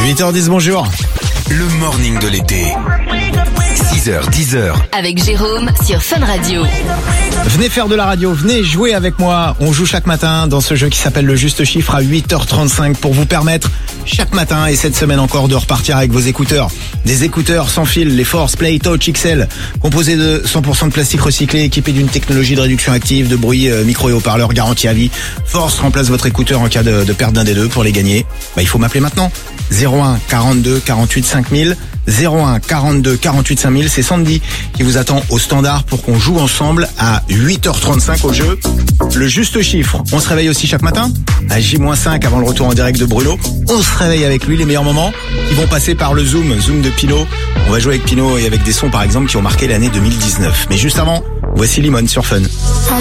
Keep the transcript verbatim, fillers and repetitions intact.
huit heures dix, bonjour. Le morning de l'été. six heures, dix heures. Avec Jérôme sur Fun Radio. Venez faire de la radio, venez jouer avec moi. On joue chaque matin dans ce jeu qui s'appelle le Juste Chiffre à huit heures trente-cinq pour vous permettre chaque matin et cette semaine encore de repartir avec vos écouteurs. Des écouteurs sans fil, les Force Play Touch X L, composés de cent pour cent de plastique recyclé, équipés d'une technologie de réduction active, de bruit, euh, micro et haut-parleur garantie à vie. Force remplace votre écouteur en cas de, de perte d'un des deux. Pour les gagner, bah, il faut m'appeler maintenant. zéro un quarante-deux quarante-huit cinq mille. zéro un quarante-deux quarante-huit cinq mille, c'est Sandy qui vous attend au standard pour qu'on joue ensemble à huit heures trente-cinq au jeu. Le Juste Chiffre. On se réveille aussi chaque matin à J moins cinq avant le retour en direct de Bruno. On se réveille avec lui, les meilleurs moments qui vont passer par le Zoom, Zoom de Pinot. On va jouer avec Pinot et avec des sons par exemple qui ont marqué l'année deux mille dix-neuf. Mais juste avant, voici Limone sur Fun.